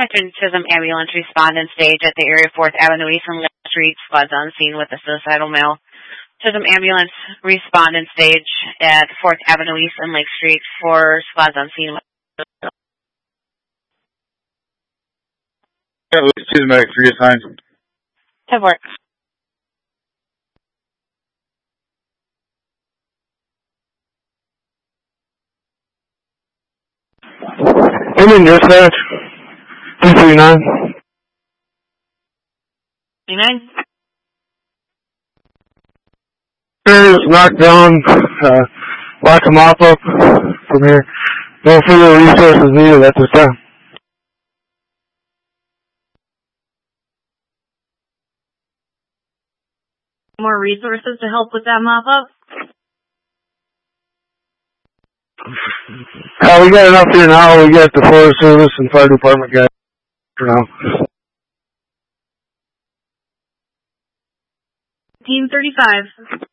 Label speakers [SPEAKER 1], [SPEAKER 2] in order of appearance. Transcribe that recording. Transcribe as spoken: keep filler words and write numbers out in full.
[SPEAKER 1] Detective Chisholm ambulance respondent stage at the area fourth Avenue East and Lake Street. Squads on scene with a suicidal male. Chisholm ambulance respondent stage at fourth Avenue East and Lake Street. Four squads on scene with
[SPEAKER 2] Chisholm medic three assigned.
[SPEAKER 1] Have work.
[SPEAKER 3] Indian dispatch. two three nine.
[SPEAKER 1] three nine?
[SPEAKER 3] Is knocked down. Uh, lock him off up from here. No further resources needed at this time.
[SPEAKER 1] More resources to help with that mop up?
[SPEAKER 3] Uh, we got enough here now. We got the Forest Service and Fire Department guys for now.
[SPEAKER 1] Team thirty-five.